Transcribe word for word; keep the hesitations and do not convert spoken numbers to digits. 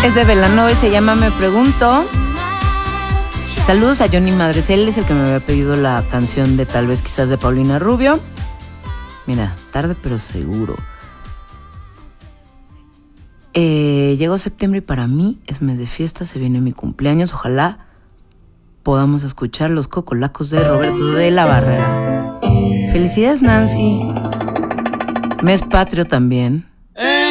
Es de Belanova y se llama Me Pregunto. Saludos a Johnny Madres, él es el que me había pedido la canción de Tal vez quizás de Paulina Rubio. Mira, tarde pero seguro. Eh, llegó septiembre y para mí es mes de fiesta, se viene mi cumpleaños. Ojalá podamos escuchar Los Cocolacos de Roberto de la Barrera. Felicidades, Nancy. Mes patrio también.